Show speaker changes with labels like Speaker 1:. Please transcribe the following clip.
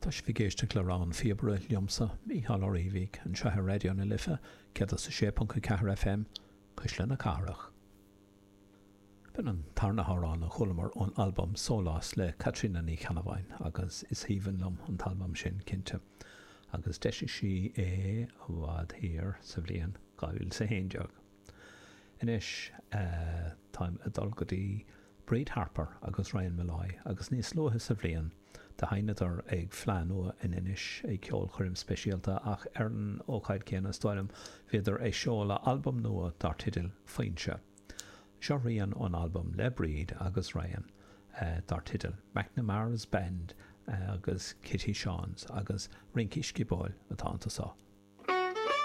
Speaker 1: Tá sé vigéiste le rán fiobre liomsa Mícheál Ó Rívig an sethe radio na Lifa cead sa 6.4 FM chus lena carach. Ben an tarna hárán a cholamar ón album Sólás le Catriona Ní Cheannaháin agus is híhann lom an talbam sin cinnte. Agus deisi si é bhd hir sa bblion gail sa héindeag. Inis táim a dulgadí Breed Harper agus Ryan Malloy agus níos lóthe sa bblion de haineidir ag phlean nua in inis ag ceol chuirim speisialta ach an ócáid céanna stáilm viidir é seola album nua dar tidil faoinse. Seo rian ón album le Breed agus Ryan dar tidil McNamara's Band agus Kitty Sean's agus Rinky Skibáil atá antasá.